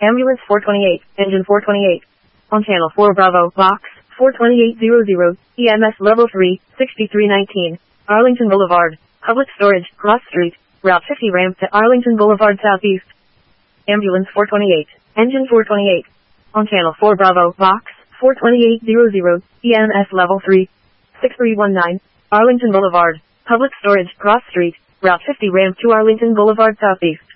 Ambulance 428, Engine 428. On Channel 4 Bravo, Box 42800, EMS Level 3, 6319, Arlington Boulevard, Public Storage, Cross Street, Route 50 ramp to Arlington Boulevard Southeast. Ambulance 428, Engine 428. On Channel 4 Bravo, Box 42800, EMS Level 3, 6319, Arlington Boulevard, Public Storage, Cross Street, Route 50 ramp to Arlington Boulevard Southeast.